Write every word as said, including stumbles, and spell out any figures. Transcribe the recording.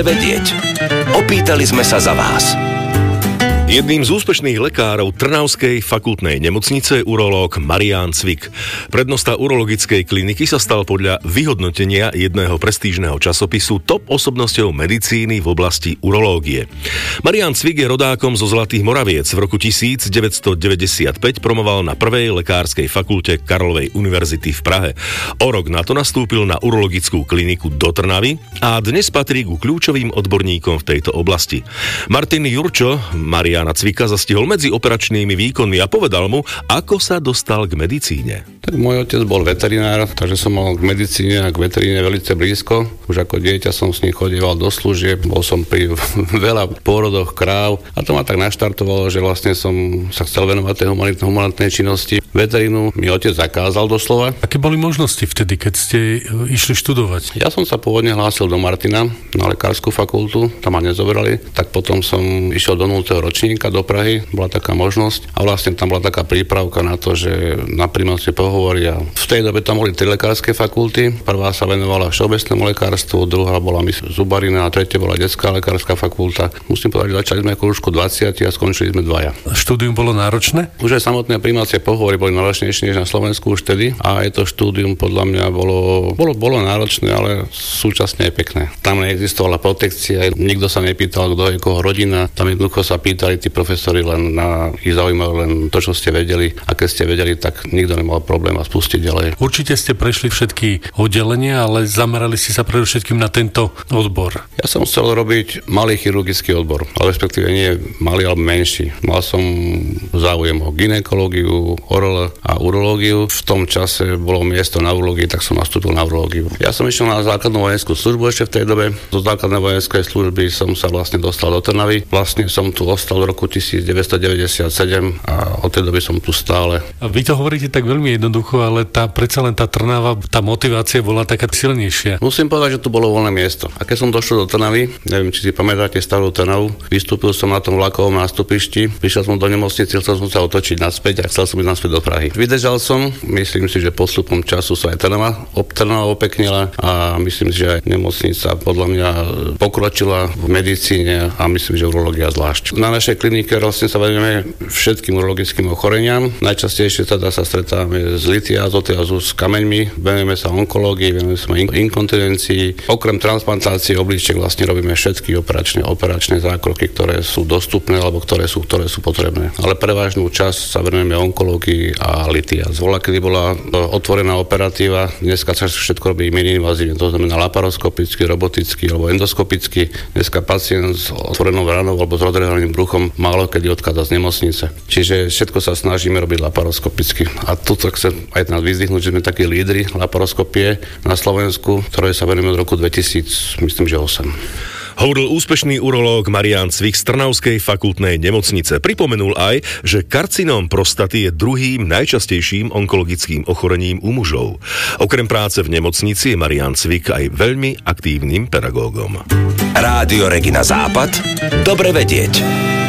Vedieť. Opýtali sme sa za vás. Jedným z úspešných lekárov Trnavskej fakultnej nemocnice je urológ Marián Cvik. Prednosta urologickej kliniky sa stal podľa vyhodnotenia jedného prestížneho časopisu top osobnosťou medicíny v oblasti urológie. Marián Cvik je rodákom zo Zlatých Moraviec. V roku devätnásťstodeväťdesiatpäť promoval na prvej lekárskej fakulte Karlovej univerzity v Prahe. O rok na to nastúpil na urologickú kliniku do Trnavy a dnes patrí ku kľúčovým odborníkom v tejto oblasti. Martin Jurčo Marián Mariána Cvika zastihol medzi operačnými výkonmi a povedal mu, ako sa dostal k medicíne. Tak môj otec bol veterinár, takže som mal k medicíne a k veteríne veľmi blízko. Už ako dieťa som s ním chodieval do služieb, bol som pri veľa pôrodoch kráv a to ma tak naštartovalo, že vlastne som sa chcel venovať tej humanitnej činnosti. Veterínu mi otec zakázal doslova. Aké boli možnosti vtedy, keď ste išli študovať? Ja som sa pôvodne hlásil do Martina na lekárskú fakultu, tam ma nezobrali, tak potom som išiel do nultého ročníka do Prahy, bola taká možnosť a vlastne tam bola taká prípravka na to, že na primácie pohovoria. V tej dobe tam boli tri lekárske fakulty. Prvá sa venovala všeobecnému lekárstvu, druhá bola myslím zubarina a tretia bola detská lekárska fakulta. Musím povedať, že začali sme ako už dvadsať a skončili sme dvaja. Štúdium bolo náročné? Už aj samotné primácie pohovory boli náročnejšie než na Slovensku už vtedy a aj to štúdium podľa mňa bolo, bolo, bolo náročné, ale súčasne aj pekné. Tam neexistovala protekcia, nikto sa nepýtal, kto je koho rodina, tam jednoducho sa pýtali tí profesori len na ich zaujímavé len to, čo ste vedeli a keď ste vedeli, tak nikto nemal problém a spustiť ďalej. Určite ste prešli všetky oddelenia, ale zamerali ste sa predovšetkým na tento odbor. Ja som chcel robiť malý chirurgický odbor, ale respektíve nie malý, ale menší. Mal som záujem o gynekológiu, orol a urológiu. V tom čase bolo miesto na urológii, tak som nastúpil na urológiu. Ja som išiel na základnú vojenskú službu ešte v tej dobe. Do základnej vojenskej služby som sa vlastne dostal do Trnavy. Vlastne som tu ostal v roku devätnásťstodeväťdesiatsedem a od tej doby som tu stále. A vy to hovoríte tak veľmi jednoducho, ale tá predsa len tá Trnava, tá motivácia bola taká silnejšia. Musím povedať, že tu bolo voľné miesto. A keď som došiel do Trnavy, neviem, či si pamätáte starú Trnavu, vystúpil som na tom vlakovom nástupišti, prišiel som do nemocnice, chcel som sa otočiť naspäť a chcel som ísť naspäť do Prahy. Vydržal som, myslím si, že postupom času sa aj Trnava, Trnava opeknila a myslím si, že aj nemocnica podľa mňa pokročila v medicíne a myslím, že urológia zvlášť. Na našej klinike vlastne sa venujeme všetkým urologickým ochoreniam. Najčastejšie teda sa stretávame s litiazotiazu, s kameňmi, venujeme sa onkológii, venujeme sa inkontinencii. Okrem transplantácie obličiek vlastne robíme všetky operačné, operačné zákroky, ktoré sú dostupné alebo ktoré sú, ktoré sú potrebné. Ale prevažnú časť sa venujeme onkológii a litiaz. Bola, kedy bola otvorená operatíva, dneska sa všetko robí miniinvazívne, to znamená laparoskopicky, roboticky alebo endoskopicky. Dneska pacient s otvorenou ranou alebo s rozrehaným bruchom málo kedy odchádza z nemocnice. Čiže všetko sa snažíme robiť laparoskopicky. A tu chcem aj nás vyzdvihnúť, že sme takí lídri laparoskopie na Slovensku, ktoré sa venujeme od roku dvetisíc, myslím, že osem. Hovoril úspešný urológ Marián Cvik z Trnavskej fakultnej nemocnice. Pripomenul aj, že karcinóm prostaty je druhým najčastejším onkologickým ochorením u mužov. Okrem práce v nemocnici je Marián Cvik aj veľmi aktívnym pedagógom. Rádio Regina Západ. Dobre vedieť.